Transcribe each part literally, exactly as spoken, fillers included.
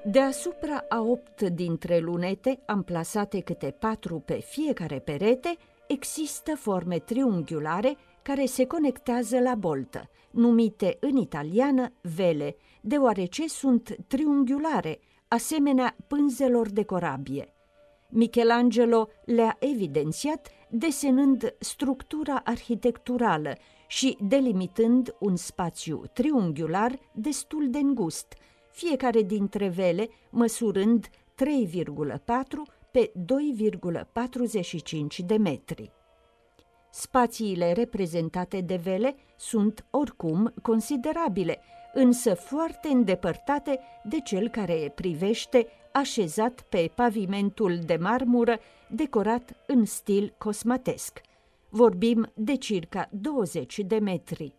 Deasupra a opt dintre lunete, amplasate câte patru pe fiecare perete, există forme triunghiulare care se conectează la boltă, numite în italiană vele, deoarece sunt triunghiulare, asemenea pânzelor de corabie. Michelangelo le-a evidențiat desenând structura arhitecturală și delimitând un spațiu triunghiular destul de îngust, fiecare dintre vele măsurând trei virgulă patru pe doi virgulă patruzeci și cinci de metri. Spațiile reprezentate de vele sunt oricum considerabile, însă foarte îndepărtate de cel care privește așezat pe pavimentul de marmură decorat în stil cosmatesc. Vorbim de circa douăzeci de metri.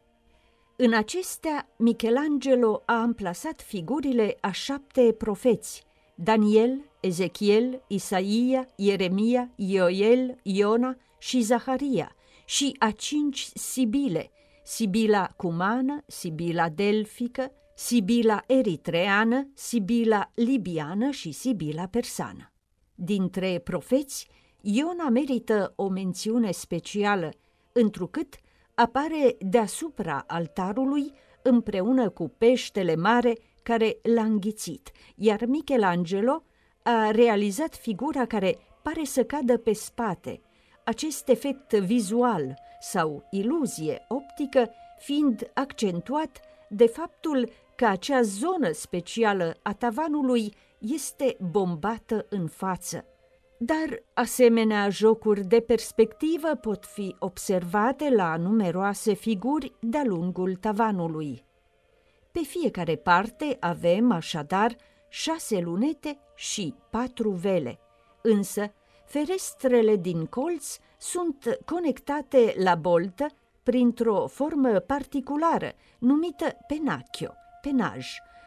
În acestea, Michelangelo a amplasat figurile a șapte profeți: Daniel, Ezechiel, Isaia, Ieremia, Ioel, Iona și Zaharia, și a cinci sibile: Sibila cumană, Sibila delfică, Sibila eritreană, Sibila libiană și Sibila persană. Dintre profeți, Iona merită o mențiune specială, întrucât apare deasupra altarului împreună cu peștele mare care l-a înghițit, iar Michelangelo a realizat figura care pare să cadă pe spate, acest efect vizual sau iluzie optică fiind accentuat de faptul că acea zonă specială a tavanului este bombată în față. Dar asemenea jocuri de perspectivă pot fi observate la numeroase figuri de-a lungul tavanului. Pe fiecare parte avem așadar șase lunete și patru vele, însă ferestrele din colț sunt conectate la boltă printr-o formă particulară numită penachio, penaj,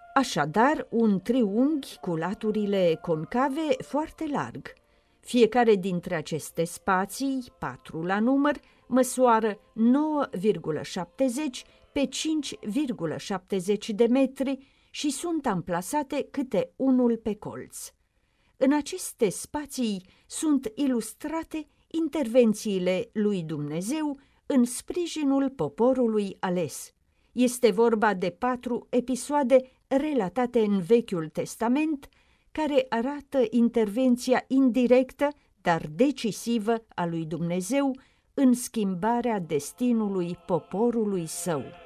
așadar un triunghi cu laturile concave foarte larg. Fiecare dintre aceste spații, patru la număr, măsoară nouă virgulă șaptezeci pe cinci virgulă șaptezeci de metri și sunt amplasate câte unul pe colț. În aceste spații sunt ilustrate intervențiile lui Dumnezeu în sprijinul poporului ales. Este vorba de patru episoade relatate în Vechiul Testament, care arată intervenția indirectă, dar decisivă a lui Dumnezeu în schimbarea destinului poporului său.